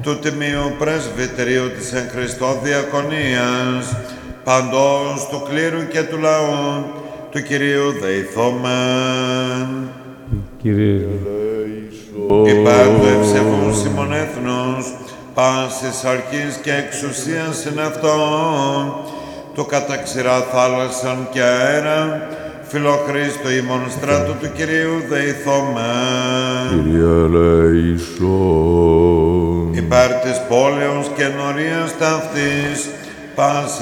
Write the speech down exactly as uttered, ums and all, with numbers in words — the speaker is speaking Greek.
του Τιμίου Πρεσβυτερίου της εν Χριστώ Διακονίας, παντός του κλήρου και του λαού, του Κυρίου δεηθόμεν. Κύριε, Υπέρ του ευσεβούς ημών έθνους, πάσης αρχής και εξουσίας εν αυτόν, του κατά ξηρά θάλασσαν και αέρα, φιλοχρήστο ημών στράτου του Κυρίου δεηθόμεν. Κύριε ελέησον. Υπέρ της πόλεως και νορίας ταύτης, πάση